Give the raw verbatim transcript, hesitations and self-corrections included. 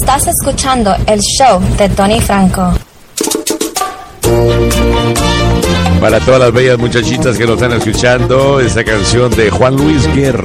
Estás escuchando el show de Tony Franco. Para todas las bellas muchachitas que nos están escuchando, esta canción de Juan Luis Guerra.